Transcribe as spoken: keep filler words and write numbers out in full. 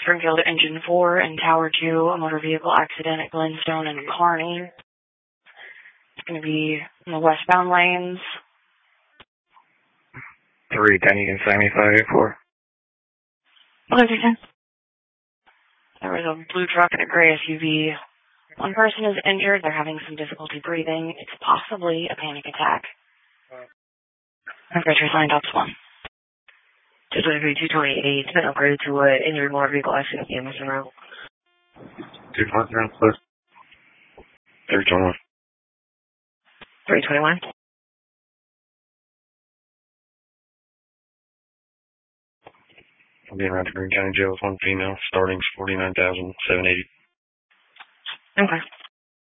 Springfield Engine four and Tower two, a motor vehicle accident at Glenstone and Kearney. It's going to be in the westbound lanes. three, ten, you can send me five eight four. Okay, Jason. There was a blue truck and a gray S U V. One person is injured. They're having some difficulty breathing. It's possibly a panic attack. I've got your signed ops one. two twenty-three, two twenty-eight, been upgraded to an uh, injured motor vehicle accident at Emerson Road. two twenty-three, plus. three twenty-one. three twenty-one. I'm being around to Greene County Jail with one female, starting forty-nine thousand seven hundred eighty. Okay.